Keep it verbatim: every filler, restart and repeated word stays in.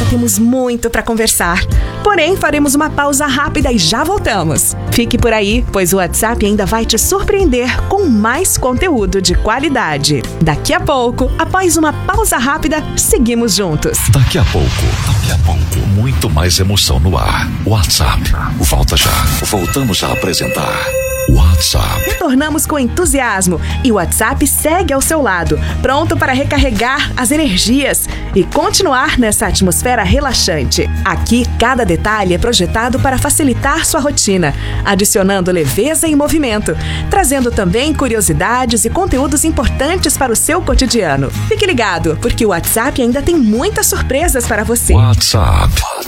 temos muito para conversar. Porém, faremos uma pausa rápida e já voltamos. Fique por aí, pois o WhatsApp ainda vai te surpreender com mais conteúdo de qualidade. Daqui a pouco, após uma pausa rápida, seguimos juntos. Daqui a pouco, daqui a pouco, muito mais emoção no ar. WhatsApp, volta já. Voltamos a apresentar WhatsApp. Retornamos com entusiasmo e o WhatsApp segue ao seu lado, pronto para recarregar as energias e continuar nessa atmosfera relaxante. Aqui, cada detalhe é projetado para facilitar sua rotina, adicionando leveza e movimento, trazendo também curiosidades e conteúdos importantes para o seu cotidiano. Fique ligado, porque o WhatsApp ainda tem muitas surpresas para você. WhatsApp.